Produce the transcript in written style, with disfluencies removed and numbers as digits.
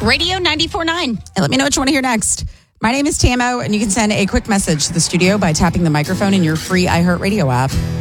Radio 94.9. And let me know what you want to hear next. My name is Tamo, and you can send a quick message to the studio by tapping the microphone in your free iHeartRadio app.